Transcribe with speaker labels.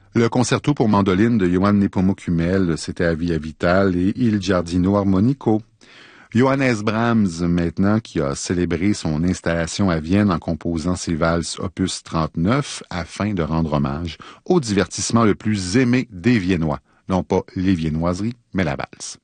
Speaker 1: Le concerto pour mandoline de Johann Nepomuk Hummel, c'était à Via Vital et Il Giardino Armonico. Johannes Brahms, maintenant, qui a célébré son installation à Vienne en composant ses valses opus 39 afin de rendre hommage au divertissement le plus aimé des Viennois. Non pas les viennoiseries, mais la valse.